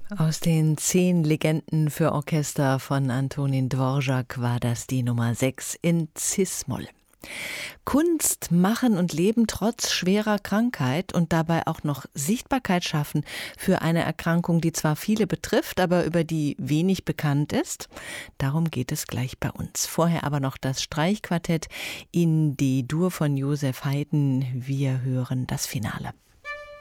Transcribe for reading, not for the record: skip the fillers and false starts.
Aus den 10 Legenden für Orchester von Antonín Dvořák war das die Nummer 6 in Cis-Moll. Kunst machen und leben trotz schwerer Krankheit und dabei auch noch Sichtbarkeit schaffen für eine Erkrankung, die zwar viele betrifft, aber über die wenig bekannt ist. Darum geht es gleich bei uns. Vorher aber noch das Streichquartett in D-Dur von Joseph Haydn. Wir hören das Finale.